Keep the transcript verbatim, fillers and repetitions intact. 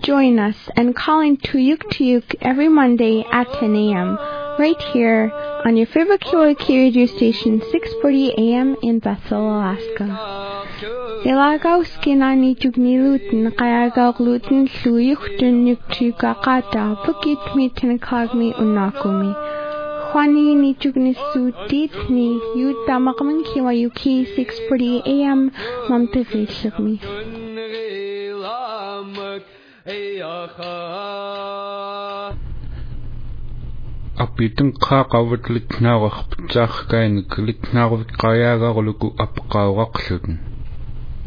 join us and call in Tuyuk Tuyuk every Monday at ten a.m. right here on your favorite K O I K radio station, six forty a.m. in Bethel, Alaska. Ilagauskina ni jugnilutin kayagagluten luyuchtun yuktukakata pukit mi tenakagmi unakumi. Juani ni jugnisudit ni yutamakman kiwayuki six forty a.m. Mamtefishagmi. Apitun qaqawat litnaaraq pitsarkain litnaarvik qayaagaarluku apqaawaqluten